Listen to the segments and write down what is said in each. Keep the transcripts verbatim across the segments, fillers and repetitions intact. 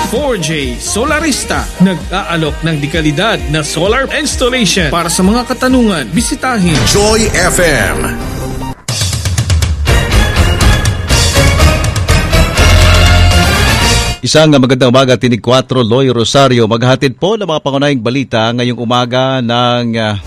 four J Solarista. Nag-aalok ng dekalidad na solar installation. Para sa mga katanungan, bisitahin Joy F M. Isang magandang umaga, Tinig four, Loy Rosario. Maghahatid po ng mga pangunahing balita ngayong umaga ng uh,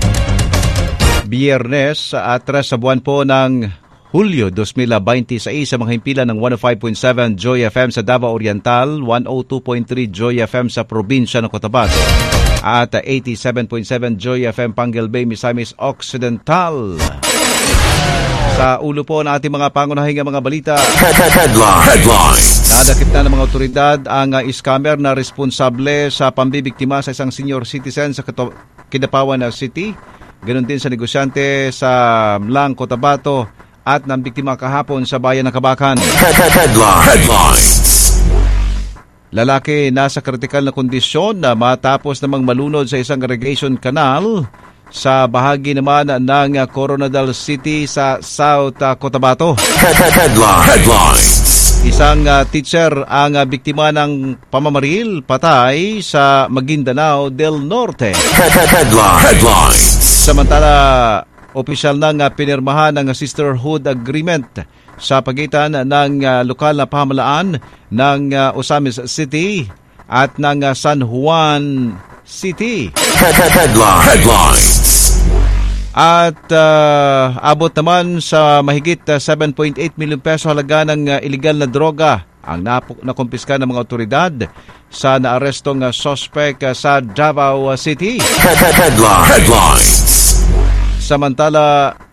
Biyernes at tres sa buwan po ng Hulyo twenty twenty-six sa mga himpilan ng one oh five point seven Joy F M sa Davao Oriental, one oh two point three Joy F M sa probinsya ng Cotabato at eighty-seven point seven Joy F M Panguil Bay, Misamis Occidental. Sa ulo po ng ating mga pangunahing mga balita. Headline. Headline. Nadakip na ng mga otoridad ang uh, scammer na responsable sa pambibiktima sa isang senior citizen sa Kidapawan City. Ganon din sa negosyante sa Mlang, Cotabato at ng biktima kahapon sa bayan ng Kabakan. Headline. Headline. Lalaki nasa kritikal na kondisyon na matapos namang malunod sa isang irrigation canal sa bahagi naman ng Coronadal City sa South uh, Cotabato. Headline. Headline. Isang uh, teacher ang uh, biktima ng pamamaril patay sa Maguindanao del Norte. Headline. Headline. Samantala, opisyal nang uh, pinirmahan ng Sisterhood Agreement sa pagitan ng uh, lokal na pamahalaan ng uh, Osamis City at ng uh, San Juan City. Headline. Headline. At uh, abot naman sa mahigit uh, seven point eight milyon peso halaga ng uh, illegal na droga ang nap- nakumpiska ng mga otoridad sa naarestong uh, suspect uh, sa Davao City. Headline. Headline. Samantala,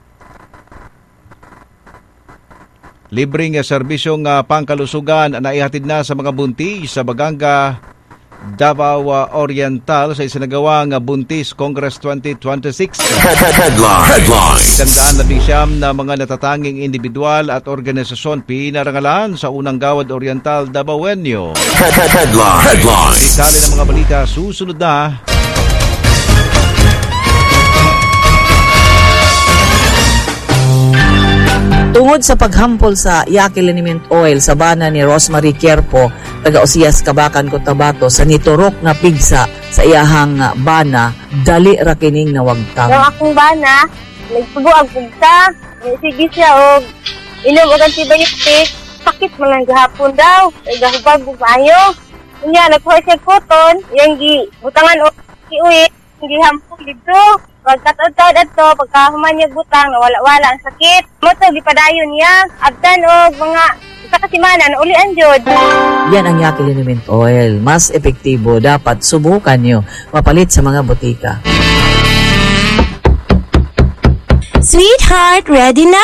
libreng uh, serbisyong uh, pangkalusugan na ihatid na sa mga buntis sa Baganga, Davao Oriental sa isinagawang Buntis Congress twenty twenty-six. Headline. Headline. Tandaan labing siyam na mga natatanging individual at organisasyon pinarangalan sa unang Gawad Oriental, Davaoenyo. Headline. Headline. Detalye ng mga balita susunod na. Tungod sa paghampol sa Yaqui Liniment Oil sa bana ni Rosemary Quierpo, taga Osias, Kabakan, Cotabato, sa niturok na pigsa sa iyahang bana, dali ra kining nawagtang. Yung akong bana, nagsubo ang pigsa, sige siya o inom o antibiotic, sakit man lang gahapon daw, ay gahubag o maayo. Kanya, nagkuha siya koton, yung gi, butangan o kiuwi, hindi hampol dito. Pagkataod-taod ato, pagkahuman niya butang, nawala-wala ang sakit. Moto, gipadayon niya. Abdan o mga isa kasimanan, ulian jud. Yan ang Yaqui Liniment Oil. Mas epektibo, dapat subukan nyo. Mapalit sa mga butika. Sweetheart, ready na!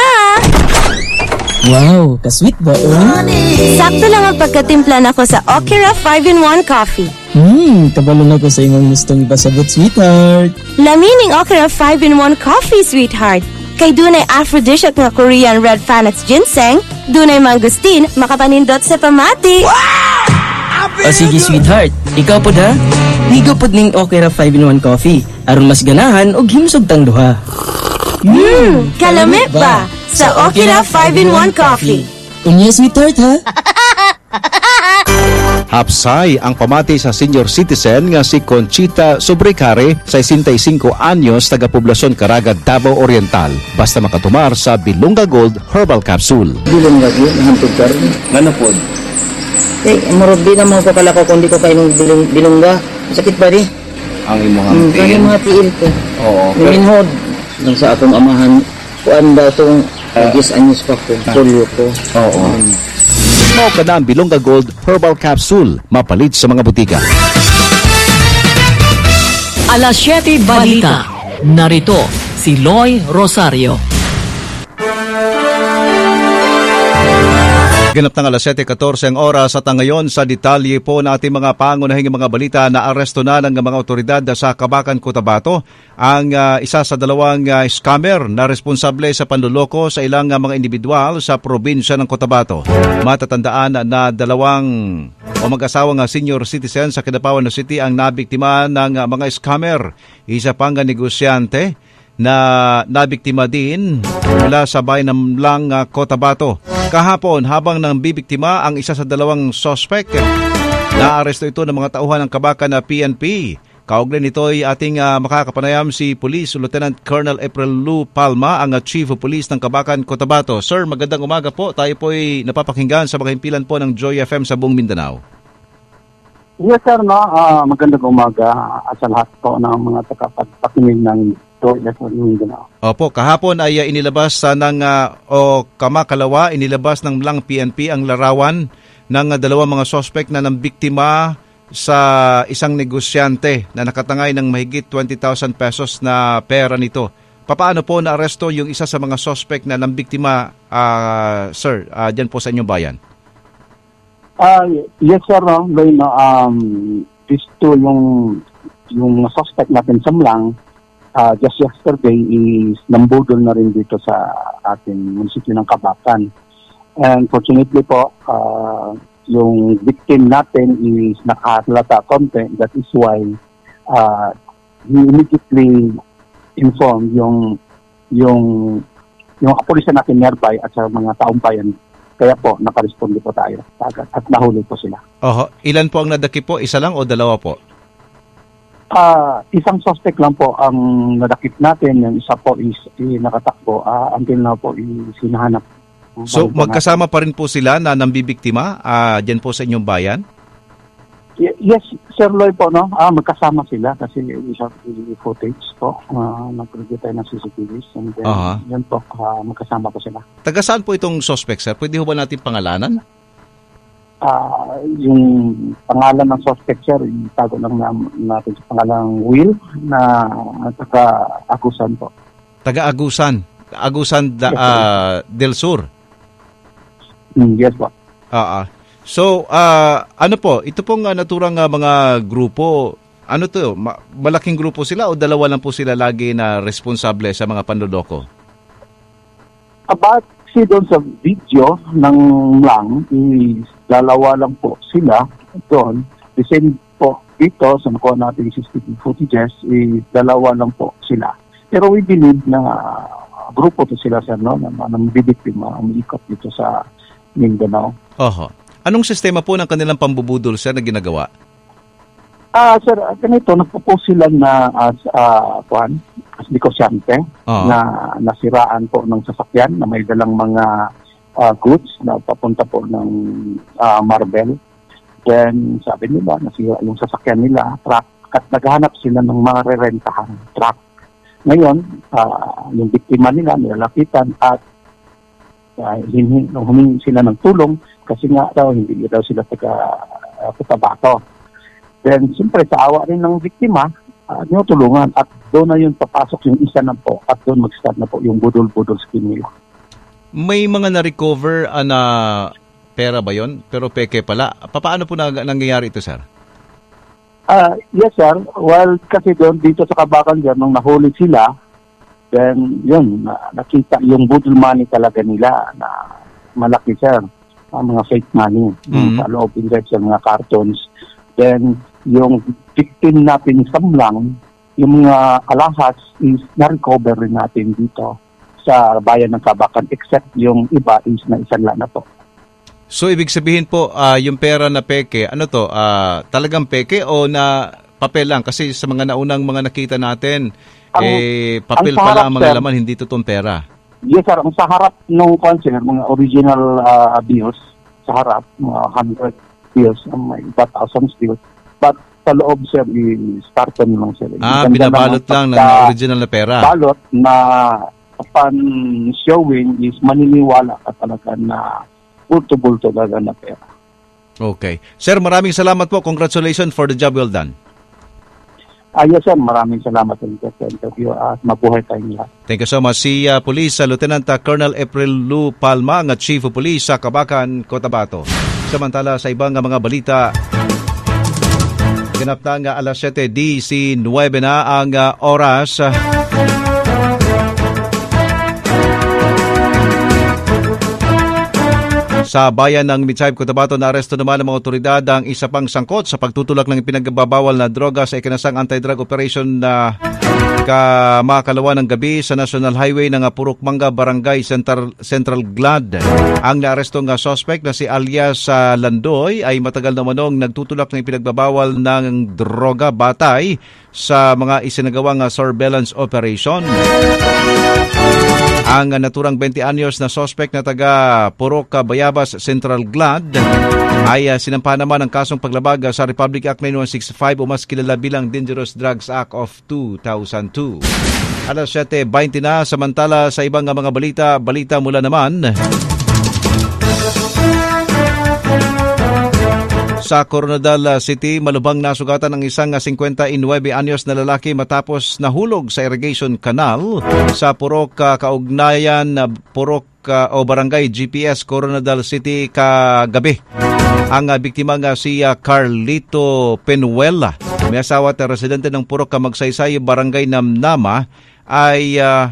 Wow, ka-sweet ba, oh? Sakto lang ang pagkatimpla nako sa Okira five in one coffee. Hmm, kabalo na ko sa imong gustong ibasabot, sweetheart. Lamining Okira five in one coffee, sweetheart. Kay dunay aphrodisiac nga Korean red Fanax ginseng, dunay mangustin, makapanindot sa pamati. Wow! O sige, sweetheart. Ikaw po da? Higo po ning Okira five in one coffee. Aron mas ganahan og himsog tang duha. Hmm, kalami ba? Sa Okira five in one coffee. Unya, sweetheart, ha? Hapsay ang pamati sa senior citizen nga si Conchita Sobrecare, sesenta y cinco anyos, taga Poblacion Caraga, Davao Oriental. Basta makatumar sa Bilunga Gold Herbal Capsule. Bilunga Gold, hantod ka rin. Ano po? Eh, marod din naman ko kalako kung di ko kayo bilung, bilungga. Sakit ba rin? Ang imong hmm, tiil? Ang imong tiil ko. Oo. Minhod. Nang sa akong amahan, kuan daw itong uh, ten anyos pa ko, polio ko. Oo. Um, Mao ka na ang Bilunga Gold Herbal Capsule. Mapalit sa mga butika. Alas siyete Balita. Narito si Loy Rosario. Ganap ng alas siyete fourteen ang oras at ngayon sa detalye po na ating mga pangunahing mga balita na aresto na ng mga otoridad sa Kabakan, Cotabato ang uh, isa sa dalawang uh, scammer na responsable sa panluloko sa ilang uh, mga individual sa probinsya ng Cotabato. Matatandaan na dalawang o mag-asawang uh, senior citizen sa Kidapawan City ang nabiktima ng uh, mga scammer. Isa pang uh, negosyante na nabiktima din mula sa bayan ng Mlang, uh, Cotabato. Kahapon, habang nang bibiktima ang isa sa dalawang suspect, Naaresto ito ng mga tauhan ng Kabakan na P N P. Kaugnay nito ay ating uh, makakapanayam si Police Lieutenant Colonel April Lou Palma, ang uh, Chief of Police ng Kabakan, Cotabato. Sir, magandang umaga po. Tayo po ay napapakinggan sa mga himpilan po ng Joy F M sa buong Mindanao. Yes sir, no? uh, magandang umaga uh, sa lahat po ng mga tagapagpakinig ng Joy F M Mindanao. Opo, kahapon ay uh, inilabas uh, ng uh, o kamakalawa, inilabas ng Mlang P N P ang larawan ng uh, dalawang mga suspect na nambiktima sa isang negosyante na nakatangay ng mahigit twenty thousand pesos na pera nito. Papaano po na-aresto yung isa sa mga suspect na nambiktima, uh, sir, uh, dyan po sa inyong bayan? Uh, yes sir, no? no um, these two yung, yung suspect natin sa Mlang, uh, just yesterday is nambudol na rin dito sa ating munisipyo ng Kabakan. And fortunately po, uh, yung victim natin is nakahalata konti. That is why uh, he immediately informed yung yung yung kapulisan natin nearby at sa mga taong bayan. Kaya po, nakaresponde po tayo agad at nahuli po sila. Oho. Ilan po ang nadakip po? Isa lang o dalawa po? Uh, isang suspect lang po ang nadakip natin. Yung isa po is eh, nakatakbo. Uh, until now po, is hinahanap. So, magkasama pa rin po sila na nambibiktima uh, dyan po sa inyong bayan? Y- yes, Sir Loy po, no? Ah, magkasama sila kasi we have the footage po. Uh, Nag-review tayo ng C C T Vs. And then, uh-huh. yan po, uh, magkasama po sila. Taga saan po itong suspect, sir? Pwede ho ba natin pangalanan? Uh, yung pangalan ng suspect, sir, itago lang na, natin sa pangalang Will na taga-Agusan po. Taga-Agusan? Agusan da, uh, del Sur? Yes po. Ah, uh, so, uh, ano po, ito pong uh, naturang uh, mga grupo, ano to, ma- malaking grupo sila o dalawa lang po sila lagi na responsable sa mga panloloko? About si doon sa video ng Mlang, is dalawa lang po sila doon. The same po dito, sa nakuha natin yung C C T V footages, is dalawa lang po sila. Pero we believe na uh, grupo to sila, sir, no? Na, na bibiktima, umiikot dito sa Mindanao. Oho. Anong sistema po ng kanilang pambubudol, sir, na ginagawa? Ah, uh, sir, ganito, nagpo-post sila na as uh, kuan, as negosyante, uh-huh. na nasiraan po ng sasakyan na may dalang mga uh, goods na papunta po ng uh, Marbel. Then, sabi nila, nasira yung sasakyan nila, truck, at naghahanap sila ng mga re-rentahan truck. Ngayon, uh, yung biktima nila, nilalapitan at Uh, humingi sila ng tulong kasi nga daw hindi daw sila taga uh, Cotabato. Then siyempre sa awa rin ng biktima, uh, tinutulungan at doon na yun papasok yung isa na po at doon mag-start na po yung budol-budol scheme nila. May mga na-recover uh, na pera ba yon? Pero peke pala. Paano po na, nangyayari ito, sir? Uh, yes, sir. Well, kasi doon dito sa Kabakan dyan, nung nahuli sila, then, yun, nakita yung budol money talaga nila na malaki, sir. Uh, mga fake money. Mm-hmm. Sa loob inside sa mga cartons. Then, yung victim natin sa Mlang, yung mga alahas is na-recover rin natin dito sa bayan ng Kabakan except yung iba is na isang lana po. So, ibig sabihin po, uh, yung pera na peke, ano to, uh, talagang peke o na papel lang? Kasi sa mga naunang mga nakita natin, Ang, eh, papel ang pala ang mga sir, laman, hindi totoong pera. Yes, sir. Ang sa harap ng concert, mga original uh, bills, sa harap, mga one hundred bills, may one thousand bills. But sa loob, sir, i-startan lang, sir. Ah, binabalot lang ng uh, original na pera. Balot na upon showing is maniniwala ka talaga na bulto-bulto talaga na pera. Okay. Sir, maraming salamat po. Congratulations for the job well done. Ah, yes, sir. Maraming salamat sa interview at mabuhay tayong lahat. Thank you so much. Si uh, Police uh, Lieutenant uh, Colonel April Lou Palma, ang Chief of Police sa Kabakan, Cotabato. Samantala sa ibang uh, mga balita, ganap na ang uh, alas siyete di si nuwebe na ang uh, oras. Uh, Sa bayan ng Mitsayb, Cotabato, na-aresto naman ng mga otoridad ang isa pang sangkot sa pagtutulak ng ipinagbabawal na droga sa ikinasang anti-drug operation na Kamakalawa ng gabi sa National Highway ng Purok Manga, Barangay Central, Central Glad. Ang naarestong suspect na si alias uh, Landoy ay matagal na manong nagtutulak ng ipinagbabawal ng droga batay sa mga isinagawang uh, surveillance operation. Ang naturang twenty anyos na suspect na taga Purok Bayabas, Central Glad ay uh, sinampahan naman ng kasong paglabag uh, sa Republic Act nine one six five o mas kilala bilang Dangerous Drugs Act of two thousand two. Alas siyete twenty na, samantala sa ibang uh, mga balita, balita mula naman sa Coronadal City, malubhang nasugatan ang isang fifty-nine anyos na lalaki matapos nahulog sa irrigation canal sa Purok uh, Kaugnayan, uh, Purok uh, o Barangay G P S, Coronadal City kagabi. Ang uh, biktima nga si uh, Carlito Penuela, may asawa at residente ng Purok Magsaysay, Barangay Namnama, ay uh,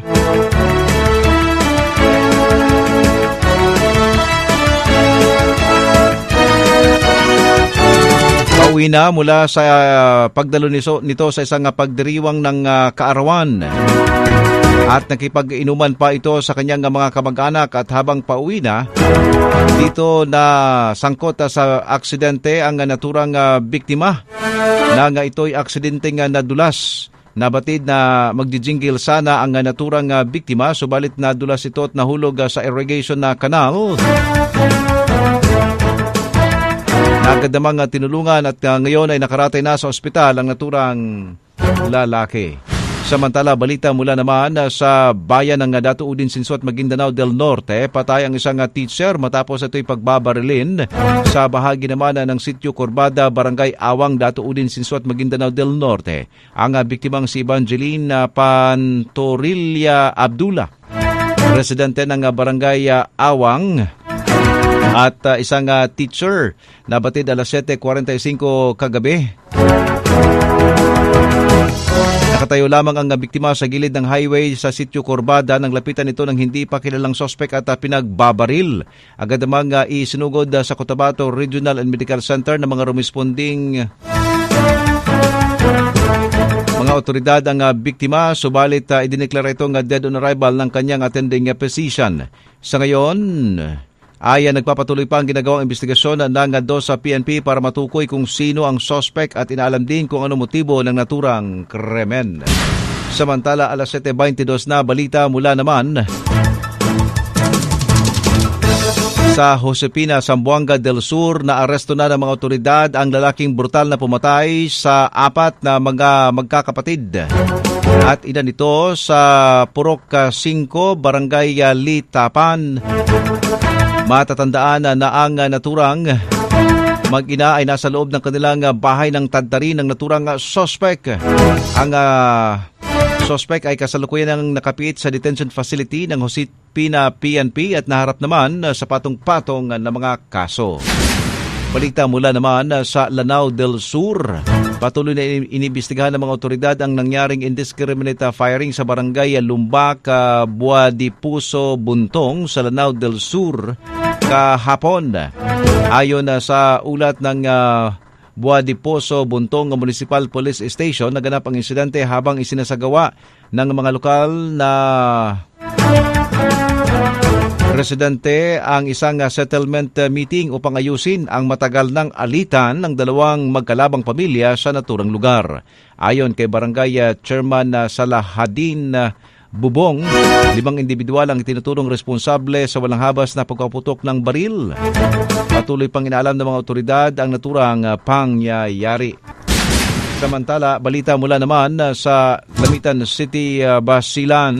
pauwi na mula sa uh, pagdalo nito, nito sa isang uh, pagdiriwang ng uh, kaarawan. At nakipag-inuman pa ito sa kanyang uh, mga kamag-anak at habang pauwi na, dito na sangkot uh, sa aksidente ang uh, naturang uh, biktima na nga ito'y aksidenteng uh, nadulas. Nabatid na magdijinggil sana ang uh, naturang uh, biktima, subalit nadulas ito at nahulog uh, sa irrigation na kanal. Nagadamang tinulungan at uh, ngayon ay nakaratay na sa ospital ang naturang lalaki. Samantala, balita mula naman uh, sa bayan ng uh, Datuudin, Sinsuat, Maguindanao del Norte, patay ang isang uh, teacher matapos ito'y pagbabarilin sa bahagi naman uh, ng Sitio Corbada, Barangay Awang, Datuudin, Sinsuat, Maguindanao del Norte. Ang uh, biktimang si Evangeline uh, Pantorilla Abdullah, residente ng uh, Barangay uh, Awang, at uh, isang uh, teacher, nabatid alas siyete forty-five kagabi. Nakatayo lamang ang uh, biktima sa gilid ng highway sa Sitio Corbada nang lapitan ito ng hindi pa kilalang sospek at uh, pinagbabaril. Agad namang uh, isinugod uh, sa Cotabato Regional and Medical Center ng mga responding mga otoridad ang uh, biktima, subalit uh, idineklara itong uh, dead on arrival ng kanyang attending uh, physician. Sa ngayon ay uh, nagpapatuloy pa ang ginagawang investigasyon ng D O S sa P N P para matukoy kung sino ang suspect at inaalam din kung ano motibo ng naturang krimen. Samantala, alas siyete twenty-two na, balita mula naman sa Josepina, Zamboanga del Sur, na aresto na ng mga otoridad ang lalaking brutal na pumatay sa apat na mga magkakapatid. At ina nito sa Purok five, Barangay Litapan. Matatandaan na ang naturang mag-ina ay nasa loob ng kanilang bahay ng tadtarin ng naturang sospek. Ang uh, sospek ay kasalukuyan ng nakapit sa detention facility ng Josepina P N P at naharap naman sa patong-patong na mga kaso. Balita mula naman sa Lanao del Sur. Patuloy na inibistigahan ng mga otoridad ang nangyaring indiscriminate firing sa barangay Lumbak, Buadipuso, Buntong sa Lanao del Sur kahapon. Ayon sa ulat ng uh, Buadipuso, Buntong Municipal Police Station, naganap ang insidente habang isinasagawa ng mga lokal na residente ang isang settlement meeting upang ayusin ang matagal ng alitan ng dalawang magkalabang pamilya sa naturang lugar. Ayon kay Barangay Chairman Salahadin Bubong, limang individual ang tinuturong responsable sa walang habas na pagkaputok ng baril. Patuloy pang inaalam ng mga otoridad ang naturang pangyayari. Samantala, balita mula naman sa Lamitan City, Basilan.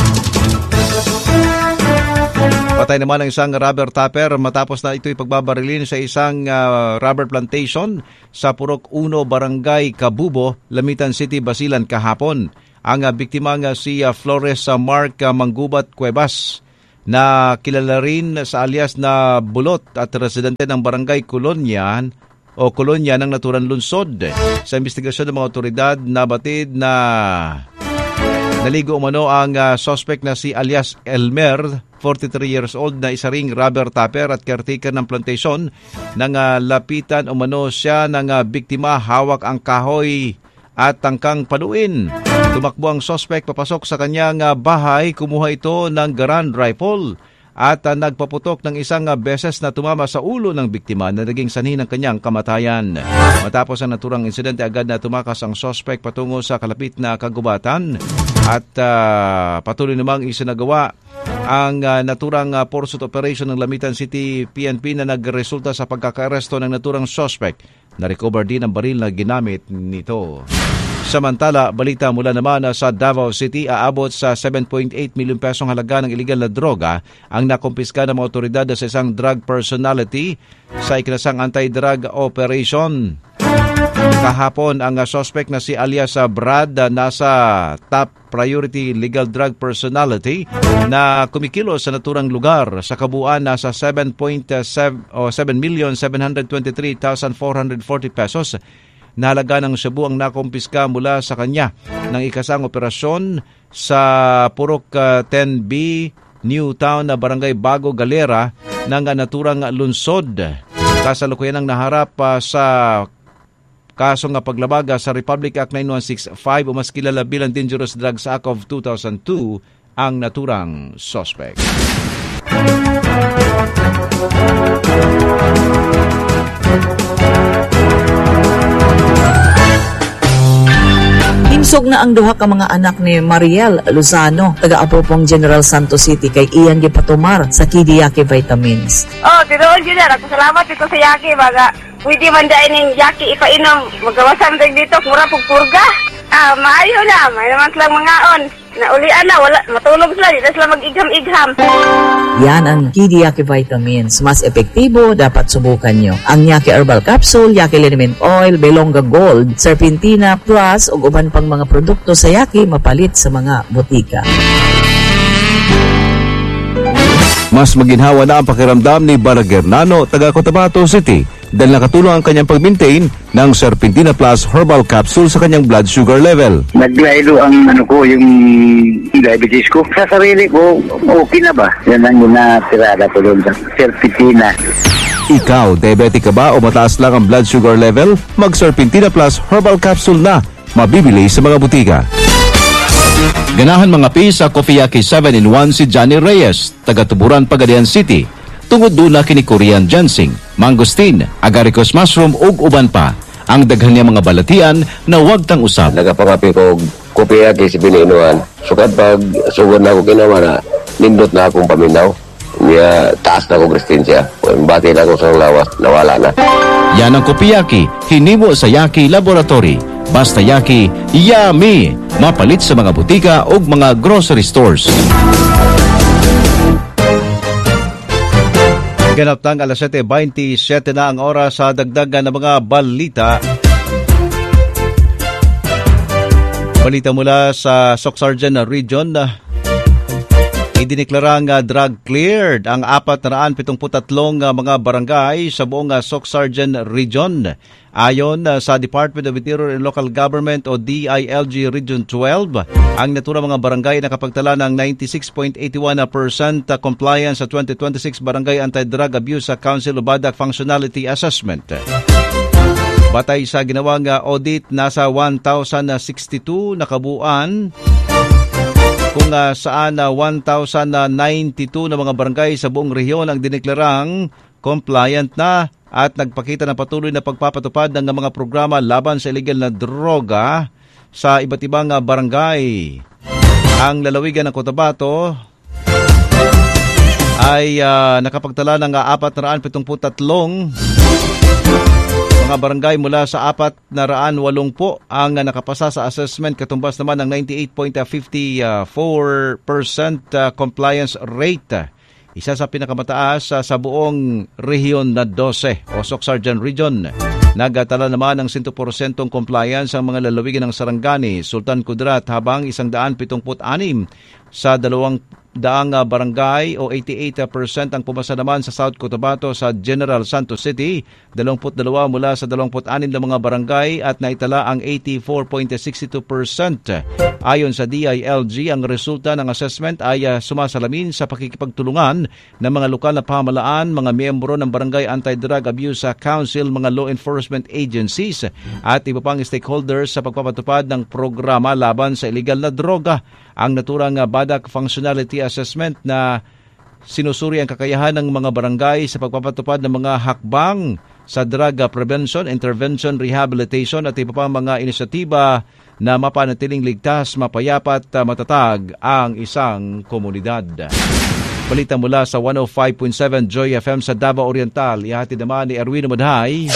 Patay naman ang isang rubber tapper matapos na ito'y pagbabarilin sa isang uh, rubber plantation sa Purok one, Barangay Kabubo, Lamitan City, Basilan kahapon. Ang uh, biktima nga si uh, Flores uh, Mark uh, Manggubat Cuevas, na kilala rin sa alias na Bulot at residente ng Barangay Kolonyan o Kolonya ng naturang lungsod. Sa investigasyon ng mga otoridad, nabatid na naligo umano ang uh, suspect na si alias Elmer, forty-three years old, na isa ring rubber tapper at caretaker ng plantation. Nang uh, lapitan umano siya ng uh, biktima, hawak ang kahoy at tangkang paluin. Tumakbo ang suspect papasok sa kanyang bahay, kumuha ito ng Garand rifle at uh, nagpaputok ng isang uh, beses na tumama sa ulo ng biktima na naging sanhi ng kanyang kamatayan. Matapos ang naturang insidente, agad na tumakas ang suspect patungo sa kalapit na kagubatan at uh, patuloy namang isinagawa ang uh, naturang uh, pursuit operation ng Lamitan City P N P na nagresulta sa pagkakaresto ng naturang suspect. Na-recover din ang baril na ginamit nito. Samantala, balita mula naman sa Davao City, aabot sa seven point eight milyon pesong halaga ng iligal na droga ang nakumpiska ng mga otoridad sa isang drug personality sa ikinasang anti-drug operation. Kahapon, ang suspect na si alias Brad nasa top priority legal drug personality na kumikilo sa naturang lugar. Sa kabuuan, nasa seven million seven hundred twenty-three thousand four hundred forty pesos na halaga ng shabu ang nakumpiska mula sa kanya ng ikasang operasyon sa Purok uh, ten B, Newtown, Barangay Bago, Galera ng naturang lungsod. Kasalukuyan ang naharap uh, sa kaso nga paglabaga sa Republic Act nine one six five o mas kilala bilang Dangerous Drugs Act of two thousand two ang naturang suspect. Hinsog na ang duha ka mga anak ni Mariel Luzano, taga-apropong General Santos City, kay iyang gipatumar sa Kidiyaki Vitamins. Oh, tinuod yun na. Salamat ito sa Yaki. Baga, pwede man dahil ng Yaki ipainom. Magawasan tayo dito, mura pagpurga. Ah, maayo na. May naman silang mga on. Naulian na, wala, matulog sila. Dito sila mag-igham-igham. Yan ang Kidiyaki Vitamins. Mas epektibo, dapat subukan nyo. Ang Yaki Herbal Capsule, Yaki Liniment Oil, Belonga Gold, Serpentina Plus, ug uban pang mga produkto sa Yaki mapalit sa mga butika. Mas maginhawa na ang pakiramdam ni Baragernano, taga Cotabato City, dahil nakatulong ang kanyang pag-maintain ng Serpentina Plus Herbal Capsule sa kanyang blood sugar level. Naglaylo ang ano ko, yung diabetes ko. Sa sarili ko, okay na ba? Yan ang ginatiraada ko doon sa Serpentina. Ikaw, diabetic ka ba o mataas lang ang blood sugar level? Mag-Serpentina Plus Herbal Capsule na. Mabibili sa mga butika. Ganahan mga pi sa Coffeeyaki seven in one si Johnny Reyes, taga Tuburan, Pagadian City. Tungod doon na kini Korean ginseng, mangosteen, agaricus mushroom ug uban pa. Ang daghan niya mga balatian na wag tang usab. Nagapangapi ko Coffeeyaki si Pininuan. Sukad pag sugod na ako ginawa na nindot na akong paminaw. Niya taas na akong resistensya. Bati na ako sa lawas, nawala na. Yan ang Coffeeyaki, hinimo sa Yaki Laboratory. Basta Yaki, yummy! Mapalit sa mga butika o mga grocery stores. Ganap tang alas siyete twenty-seven na ang oras sa dagdagan ng mga balita. Balita mula sa Soc-Sargen Region. Idineklarang uh, drug cleared ang apat na raan pitungputatlong uh, mga barangay sa buong uh, Soc-Sargen Region. Ayon uh, sa Department of Interior and Local Government o D I L G Region twelve, ang naturang mga barangay nakapagtala ng ninety-six point eight one percent compliance sa twenty twenty-six Barangay Anti-Drug Abuse Council o BADAC Functionality Assessment. Batay sa ginawang uh, audit, nasa one thousand sixty-two na kabuuan kung uh, saan uh, one thousand ninety-two na mga barangay sa buong rehiyon ang dineklarang compliant na at nagpakita ng patuloy na pagpapatupad ng mga programa laban sa illegal na droga sa iba't ibang uh, barangay. Ang lalawigan ng Cotabato ay uh, nakapagtala ng uh, four hundred seventy-three mga barangay mula sa apat na raan walong po ang nakapasa sa assessment, katumbas naman ng ninety-eight point five four percent compliance rate. Isa sa pinakamataas sa buong rehiyon na twelve o Soc-Sargen Region. Nagatala naman ng one hundred percent compliance ang mga lalawigan ng Sarangani, Sultan Kudarat, habang one hundred seventy-six sa dalawang daang uh, barangay o eighty-eight percent ang pumasa naman sa South Cotabato sa General Santos City, twenty-two mula sa twenty-six na mga barangay at naitala ang eighty-four point six two percent. Ayon sa D I L G, ang resulta ng assessment ay uh, sumasalamin sa pakikipagtulungan ng mga lokal na pamahalaan, mga miyembro ng Barangay Anti-Drug Abuse Council, mga law enforcement agencies at iba pang stakeholders sa pagpapatupad ng programa laban sa illegal na droga. Ang naturang uh, B A D A C Functionality Assessment na sinusuri ang kakayahan ng mga barangay sa pagpapatupad ng mga hakbang sa drug prevention, intervention, rehabilitation at iba pang mga inisyatiba na mapanatiling ligtas, mapayapa at uh, matatag ang isang komunidad. Balita mula sa one oh five point seven Joy F M sa Davao Oriental, ihatid naman ni Erwin Umadhay.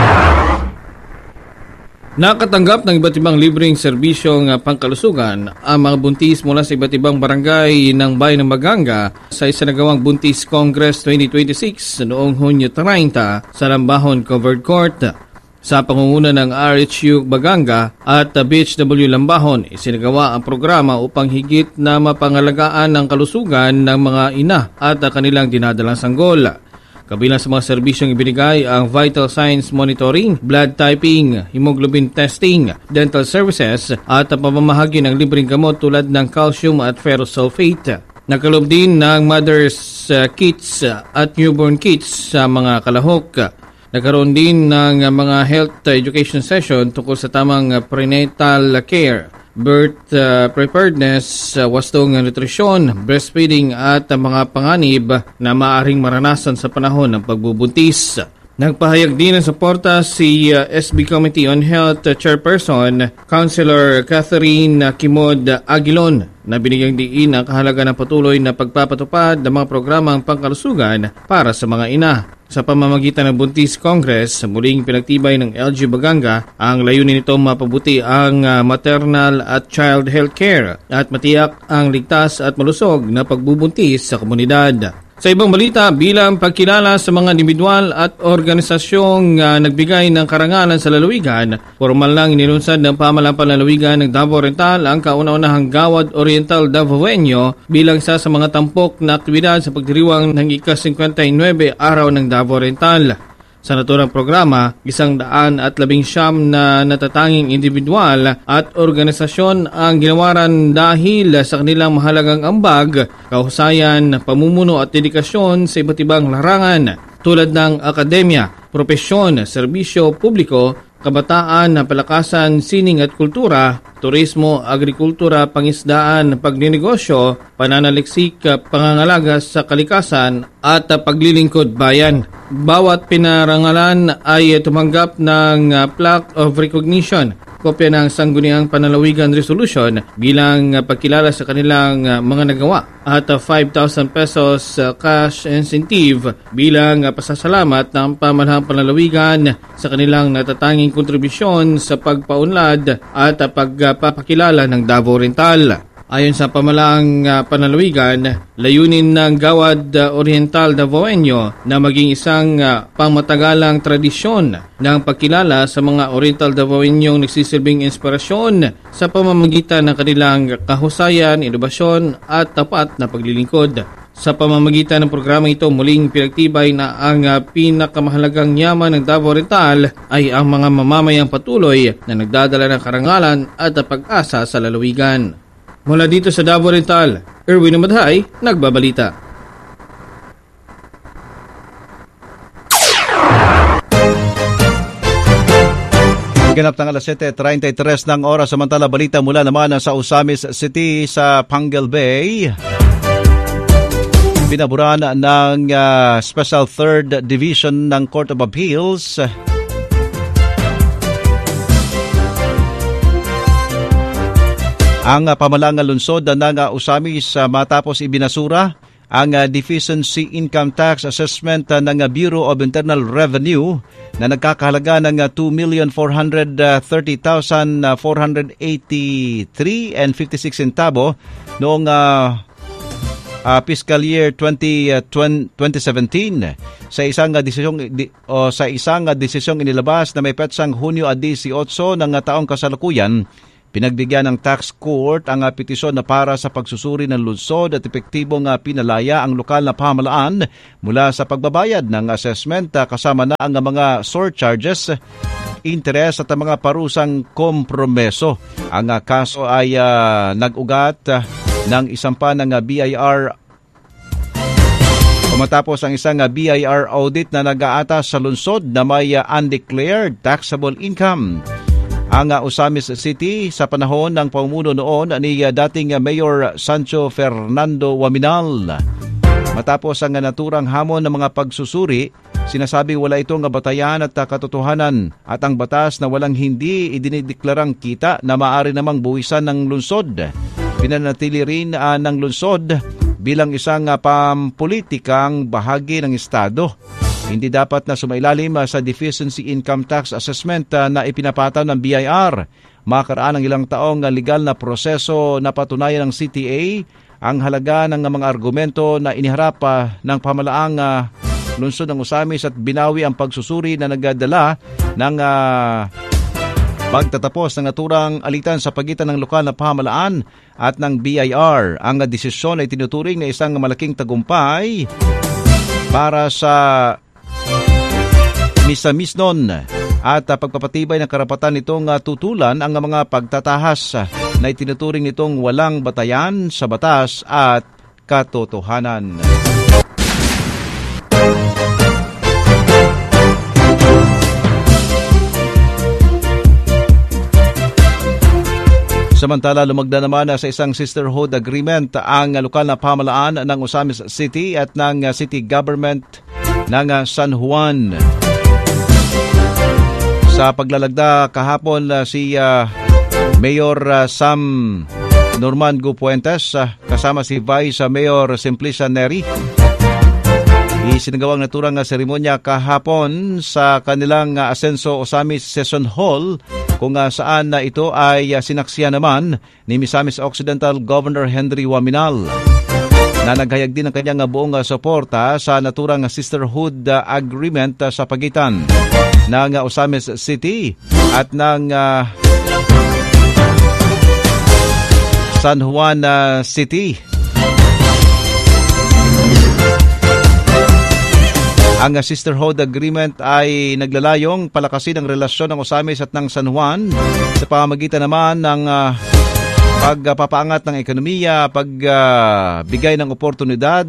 Nakatanggap ng iba't ibang libreng serbisyong pangkalusugan ang mga buntis mula sa iba't ibang barangay ng Bayan ng Baganga sa isinagawang Buntis Congress twenty twenty-six noong Hunyo thirty sa Lambahon Covered Court. Sa pangunguna ng R H U Baganga at B H W Lambahon, isinagawa ang programa upang higit na mapangalagaan ang kalusugan ng mga ina at kanilang dinadalang sanggol. Kabilang sa mga serbisyong ibinigay ang vital signs monitoring, blood typing, hemoglobin testing, dental services at pamamahagi ng libreng gamot tulad ng calcium at ferrous sulfate. Nakalob din ng mother's kits at newborn kits sa mga kalahok. Nagkaroon din ng mga health education session tungkol sa tamang prenatal care, birth uh, preparedness, uh, wastong nutrisyon, breastfeeding at uh, mga panganib na maaaring maranasan sa panahon ng pagbubuntis. Nagpahayag din ng suporta si uh, S B Committee on Health uh, Chairperson, Councilor Catherine Kimod Aguilon, na binigyang diin ang kahalaga ng patuloy na pagpapatupad ng mga programang pangkalusugan para sa mga ina. Sa pamamagitan ng Buntis Congress, muling pinagtibay ng L G Baganga ang layunin nito mapabuti ang maternal at child health care at matiyak ang ligtas at malusog na pagbubuntis sa komunidad. Sa ibang balita, bilang pagkilala sa mga individual at organisasyong uh, nagbigay ng karangalan sa lalawigan, formal lang inilunsad ng pamahalaan panlalawigan ng Davao Oriental ang kauna-unahang Gawad Oriental Davaoenyo bilang isa sa mga tampok na aktibidad sa pagdiriwang ng ika-fifty-nine araw ng Davao Oriental. Sa naturang programa, isang daan at labing siyam na natatanging individual at organisasyon ang ginawaran dahil sa kanilang mahalagang ambag, kahusayan, pamumuno at dedikasyon sa iba't ibang larangan tulad ng akademya, propesyon, serbisyo publiko, kabataan, palakasan, sining at kultura, turismo, agrikultura, pangisdaan, pagninegosyo, pananaliksik, pangangalaga sa kalikasan at paglilingkod bayan. Bawat pinarangalan ay tumanggap ng plaque of recognition, kopya ng Sangguniang Panlalawigan Resolution bilang pagkilala sa kanilang mga nagawa at five thousand pesos cash incentive bilang pasasalamat ng pamahalaang panlalawigan sa kanilang natatanging kontribusyon sa pagpaunlad at pagpapakilala ng Davao Oriental. Ayon sa pamahalaang panlalawigan, layunin ng Gawad Oriental Davaoenyo na maging isang pangmatagalang tradisyon ng pagkilala sa mga Oriental Davaoenyong nagsisilbing inspirasyon sa pamamagitan ng kanilang kahusayan, inobasyon at tapat na paglilingkod. Sa pamamagitan ng programa ito, muling pinagtibay na ang pinakamahalagang yaman ng Davao Oriental ay ang mga mamamayang patuloy na nagdadala ng karangalan at pag-asa sa lalawigan. Mula dito sa Davao Oriental, Erwin Umadhay, nagbabalita. Ganap ng alas seven thirty-three ng oras, samantala balita mula naman sa Osamis City sa Panguil Bay. Binaburan ng uh, Special third Division ng Court of Appeals ang uh, pamahalang lungsod ng uh, Osamis uh, matapos ibinasura ang uh, Deficiency Income Tax Assessment uh, ng uh, Bureau of Internal Revenue na nagkakahalaga ng uh, two million four hundred thirty thousand four hundred eighty-three and fifty-six centavo noong uh, uh, fiscal year twenty seventeen. Sa isang uh, desisyong di, o sa isang uh, desisyong inilabas na may petsang Hunyo eighteen ng uh, taong kasalukuyan, Pinagbigyan ng tax court ang uh, petisyon na para sa pagsusuri ng lungsod at epektibong uh, pinalaya ang lokal na pamahalaan mula sa pagbabayad ng assessment uh, kasama na ang uh, mga surcharges, interes at mga parusang kompromeso. Ang uh, kaso ay uh, nag-ugat uh, ng isampa ng uh, B I R Kumatapos ang isang uh, B I R audit na nag-aatas sa lungsod na may uh, undeclared taxable income. Ang uh, Osamis City sa panahon ng pamumuno noon ni uh, dating uh, Mayor Sancho Fernando Waminal. Matapos ang uh, naturang hamon ng mga pagsusuri, sinasabing wala itong batayan at uh, katotohanan at ang batas na walang hindi idinideklarang kita na maaari namang buwisan ng lungsod. Pinanatili rin uh, ng lungsod bilang isang uh, pampolitikang bahagi ng Estado. Hindi dapat na sumailalim uh, sa deficiency income tax assessment uh, na ipinapataw ng B I R. Makaraan ng ilang taong uh, legal na proseso na patunayan ng C T A ang halaga ng uh, mga argumento na iniharap uh, ng pamalaang uh, lungsod ng Osamis at binawi ang pagsusuri na nagdala ng uh, pagtatapos ng naturang alitan sa pagitan ng lokal na pamahalaan at ng B I R. Ang desisyon ay tinuturing na isang malaking tagumpay para sa Misamisnon at uh, pagpapatibay ng karapatan nitong uh, tutulan ang mga pagtatahas uh, na itinuturing nitong walang batayan sa batas at katotohanan. Samantala, lumagda naman sa isang sisterhood agreement ang lokal na pamahalaan ng Osamis City at ng city government ng San Juan. Sa paglalagda kahapon, si uh, Mayor uh, Sam Norman Gupuentes uh, kasama si Vice Mayor Simplicia Neri isinagawang naturang uh, seremonya kahapon sa kanilang uh, Asenso Osamis Session Hall kung uh, saan uh, ito ay uh, sinaksihan naman ni Misamis Occidental Governor Henry Waminal na naghayag din ng kanyang uh, buong uh, suporta sa naturang uh, sisterhood uh, agreement uh, sa pagitan ng uh, Osamis City at ng uh, San Juan uh, City. Ang uh, sisterhood agreement ay naglalayong palakasin ang relasyon ng Osamis at ng San Juan sa pamamagitan naman ng uh, pagpapaangat ng ekonomiya, pagbigay uh, ng oportunidad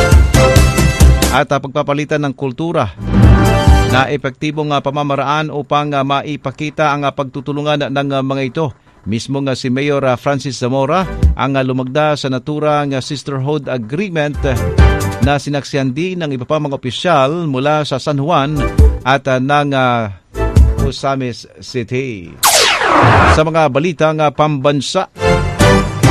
at uh, pagpapalitan ng kultura na epektibong uh, pamamaraan upang uh, maipakita ang uh, pagtutulungan ng uh, mga ito. Mismo nga si Mayor uh, Francis Zamora ang uh, lumagda sa naturang uh, sisterhood agreement uh, na sinaksihan din ng iba pa mga opisyal mula sa San Juan at uh, ng uh, Osamis City. Sa mga balitang uh, pambansa,